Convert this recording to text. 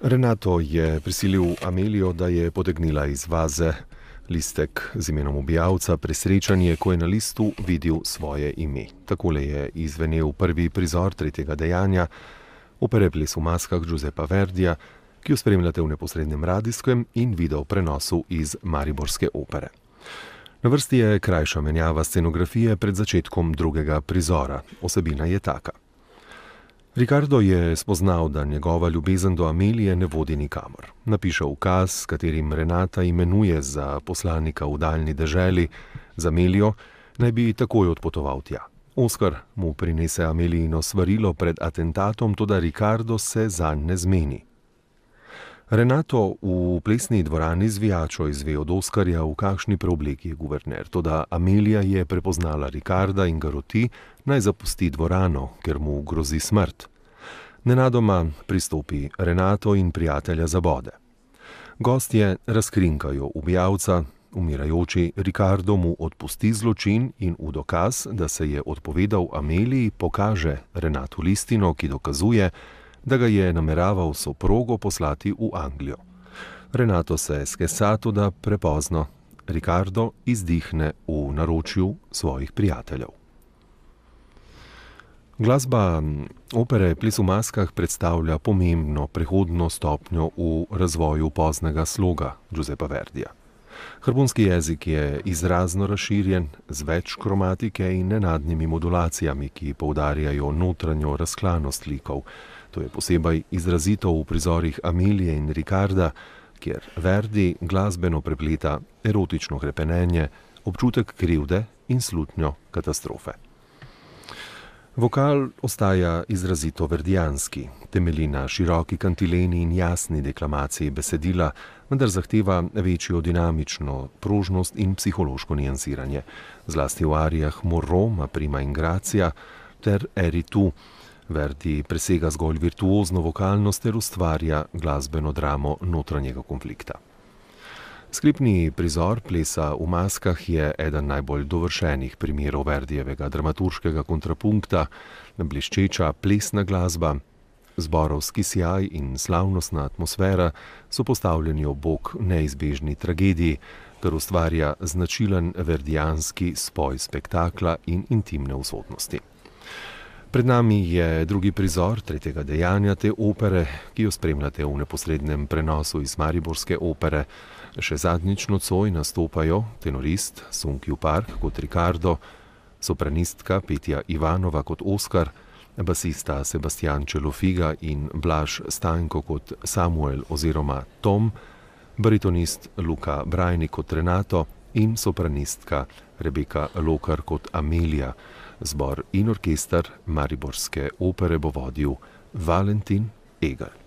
Renato je prisilil Amelijo, da je potegnila iz vaze listek z imenom objavca Presrečanje, ko je na listu videl svoje ime. Takole je izvenel prvi prizor tretjega dejanja opere Ples v maskah Giuseppa Verdija, ki jo spremljate v neposrednem radijskem in video prenosu iz Mariborske opere. Na vrsti je krajša menjava scenografije pred začetkom drugega prizora. Osebina je taka. Ricardo je spoznal, da njegova ljubezen do Amelije ne vodi nikamor. Napiše ukaz, s katerim Renata imenuje za poslanika v daljni deželi, z Amelijo naj bi takoj odpotoval tja. Oskar mu prinese Amelijino svarilo pred atentatom, toda Ricardo se zanj ne zmeni. Renato v plesni dvorani zvijačo izve od Oskarja, v kakšni preobleki je guverner, toda Amelija je prepoznala Ricarda in ga roti, naj zapusti dvorano, ker mu grozi smrt. Nenadoma pristopi Renato in prijatelja zabode. Gostje razkrinkajo objavca, umirajoči Ricardo mu odpusti zločin in v dokaz, da se je odpovedal Ameliji, pokaže Renatu listino, ki dokazuje, da ga je nameraval soprogo poslati v Anglijo. Renato se skesa, toda prepozno. Ricardo izdihne v naročju svojih prijateljev. Glasba opere Ples v maskah predstavlja pomembno prehodno stopnjo v razvoju poznega sloga Giuseppa Verdija. Harmonski jezik je izrazno razširjen, z več kromatike in nenadnimi modulacijami, ki poudarjajo notranjo razklanost likov. To je posebej izrazito v prizorih Amelije in Ricarda, kjer Verdi glasbeno prepleta erotično hrepenenje, občutek krivde in slutnjo katastrofe. Vokal ostaja izrazito verdijanski, temelji na široki kantileni in jasni deklamaciji besedila, vendar zahteva večjo dinamično prožnost in psihološko nijansiranje, zlasti v arijah Morro, Ma prima in Grazia ter Eri tu. Verdi presega zgolj virtuozno vokalnost ter ustvarja glasbeno dramo notranjega konflikta. Sklepni prizor Plesa v maskah je eden najbolj dovršenih primerov Verdijevega dramaturškega kontrapunkta, bleščeča plesna glasba, zborovski sijaj in slavnostna atmosfera so postavljeni ob bok neizbežni tragediji, kar ustvarja značilen verdijanski spoj spektakla in intimne usodnosti. Pred nami je drugi prizor tretjega dejanja te opere, ki jo spremljate v neposrednem prenosu iz Mariborske opere. Še zadnjič nocoj nastopajo tenorist Sunkiju Park kot Ricardo, sopranistka Petja Ivanova kot Oskar, basista Sebastian Čelofiga in Blaž Stanko kot Samuel oziroma Tom, baritonist Luka Brajnik kot Renato in sopranistka Rebeka Lokar kot Amelija. Zbor in orkester Mariborske opere bo vodil Valentin Eger.